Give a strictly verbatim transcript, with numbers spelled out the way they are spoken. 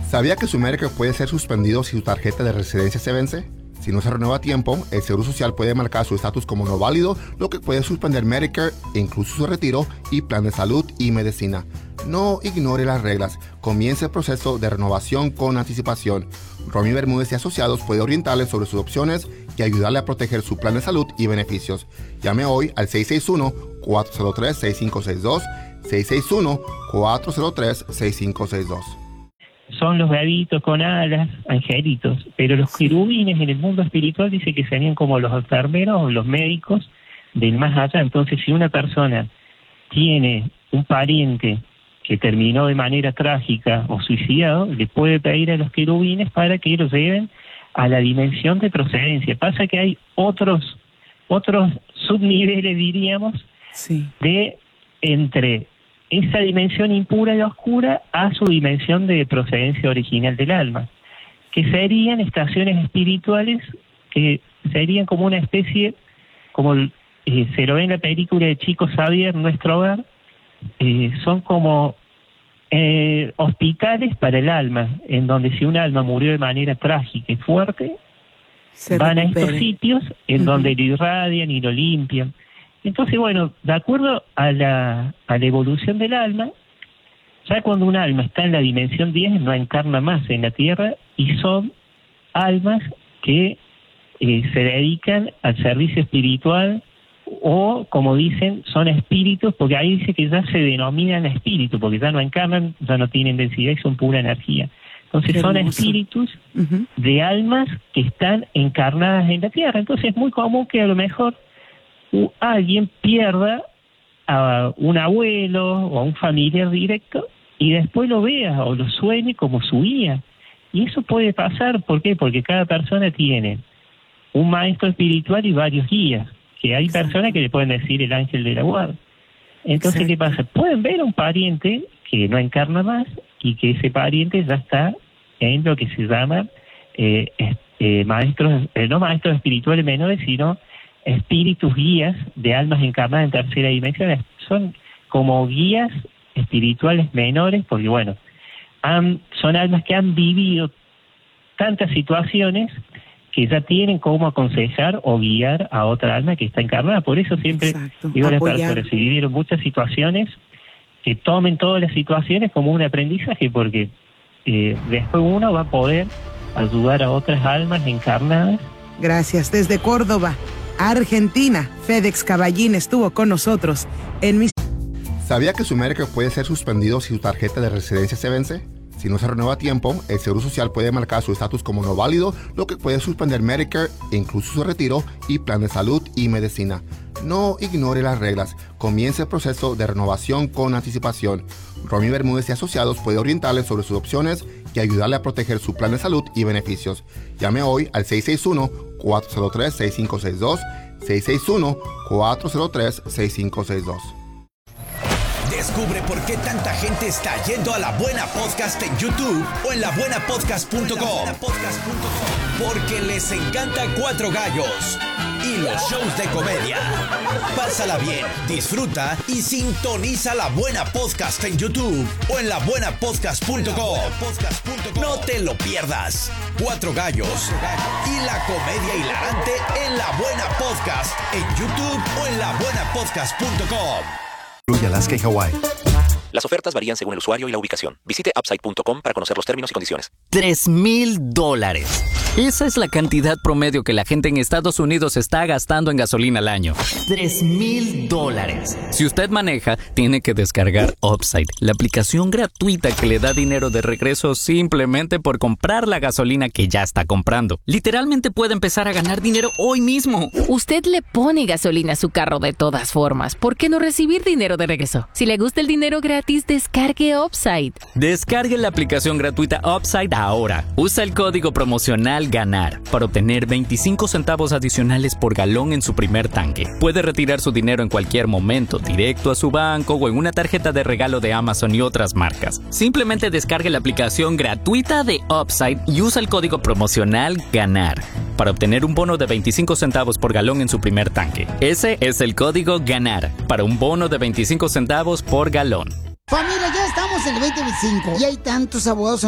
¿Sabía que su Medicare puede ser suspendido si su tarjeta de residencia se vence? Si no se renueva a tiempo, el Seguro Social puede marcar su estatus como no válido, lo que puede suspender Medicare, incluso su retiro y plan de salud y medicina. No ignore las reglas. Comience el proceso de renovación con anticipación. Romy Bermúdez y Asociados puede orientarle sobre sus opciones y ayudarle a proteger su plan de salud y beneficios. Llame hoy al seis seis uno, cuatro cero tres, seis cinco seis dos, seis seis uno, cuatro cero tres, seis cinco seis dos. Son los bebitos con alas, angelitos, pero los querubines en el mundo espiritual dice que serían como los enfermeros o los médicos del más allá. Entonces, si una persona tiene un pariente que terminó de manera trágica o suicidado, le puede pedir a los querubines para que los lleven a la dimensión de procedencia. Pasa que hay otros otros subniveles, diríamos, sí, de entre esa dimensión impura y oscura a su dimensión de procedencia original del alma, que serían estaciones espirituales que serían como una especie, como eh, se lo ve en la película de Chico Xavier, Nuestro Hogar, eh, son como eh, hospitales para el alma, en donde si un alma murió de manera trágica y fuerte, se van recupere. A estos sitios en uh-huh. donde lo irradian y lo limpian. Entonces, bueno, de acuerdo a la, a la evolución del alma, ya cuando un alma está en la dimensión diez, no encarna más en la Tierra y son almas que eh, se dedican al servicio espiritual o, como dicen, son espíritus, porque ahí dice que ya se denominan espíritus, porque ya no encarnan, ya no tienen densidad y son pura energía. Entonces Qué son hermoso. Espíritus uh-huh. de almas que están encarnadas en la Tierra. Entonces es muy común que a lo mejor Uh, alguien pierda a un abuelo o a un familiar directo y después lo vea o lo sueñe como su guía. Y eso puede pasar, ¿por qué? Porque cada persona tiene un maestro espiritual y varios guías, que hay Exacto. personas que le pueden decir el ángel de la guarda. Entonces, Exacto. ¿qué pasa? Pueden ver a un pariente que no encarna más y que ese pariente ya está en lo que se llama eh, eh, maestros, eh, no maestros espirituales menores, sino espíritus guías de almas encarnadas en tercera dimensión. Son como guías espirituales menores, porque bueno, han, son almas que han vivido tantas situaciones que ya tienen cómo aconsejar o guiar a otra alma que está encarnada. Por eso siempre Exacto. digo a las personas, si vivieron muchas situaciones, que tomen todas las situaciones como un aprendizaje, porque eh, después uno va a poder ayudar a otras almas encarnadas. Gracias. Desde Córdoba, Argentina, Fedex Caballín estuvo con nosotros en mis... ¿Sabía que su Medicare puede ser suspendido si su tarjeta de residencia se vence? Si no se renueva a tiempo, el Seguro Social puede marcar su estatus como no válido, lo que puede suspender Medicare, incluso su retiro y plan de salud y medicina. No ignore las reglas. Comience el proceso de renovación con anticipación. Romy Bermúdez y Asociados puede orientarle sobre sus opciones y ayudarle a proteger su plan de salud y beneficios. Llame hoy al seis seis uno, cuatro cero tres, seis cinco seis dos, seis seis uno, cuatro cero tres, seis cinco seis dos. Descubre por qué tanta gente está yendo a La Buena Podcast en YouTube o en la buena podcast punto com. Porque les encanta Cuatro Gallos y los shows de comedia. Pásala bien, disfruta y sintoniza La Buena Podcast en YouTube o en la buena podcast punto com. No te lo pierdas. Cuatro Gallos y la comedia hilarante en La Buena Podcast en YouTube o en la buena podcast punto com. Alaska y Hawái. Las ofertas varían según el usuario y la ubicación. Visite upside punto com para conocer los términos y condiciones. Tres mil dólares. Esa es la cantidad promedio que la gente en Estados Unidos está gastando en gasolina al año. Tres mil dólares. Si usted maneja, tiene que descargar Upside, la aplicación gratuita que le da dinero de regreso simplemente por comprar la gasolina que ya está comprando. Literalmente puede empezar a ganar dinero hoy mismo. Usted le pone gasolina a su carro de todas formas. ¿Por qué no recibir dinero de regreso? Si le gusta el dinero gratis, descargue Upside. Descargue la aplicación gratuita Upside ahora. Usa el código promocional GANAR para obtener veinticinco centavos adicionales por galón en su primer tanque. Puede retirar su dinero en cualquier momento, directo a su banco o en una tarjeta de regalo de Amazon y otras marcas. Simplemente descargue la aplicación gratuita de Upside y usa el código promocional GANAR para obtener un bono de veinticinco centavos por galón en su primer tanque. Ese es el código GANAR para un bono de veinticinco centavos por galón. Familia, ya estamos en el veinte veinticinco y hay tantos abogados